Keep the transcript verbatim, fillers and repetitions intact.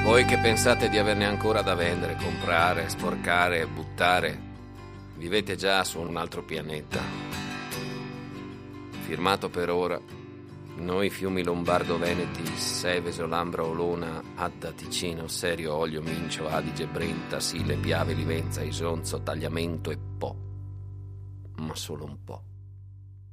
Voi che pensate di averne ancora da vendere, comprare, sporcare, buttare, vivete già su un altro pianeta. Firmato per ora, noi fiumi lombardo-veneti, Seveso, Lambra, Olona, Adda, Ticino, Serio, Olio, Mincio, Adige, Brenta, Sile, Piave, Livenza, Isonzo, Tagliamento e Po. Ma solo un po'.